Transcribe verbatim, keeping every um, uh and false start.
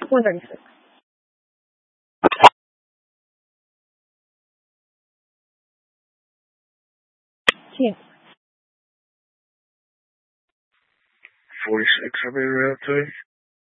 one thirty-six. Team. forty-six, I'll be real to you.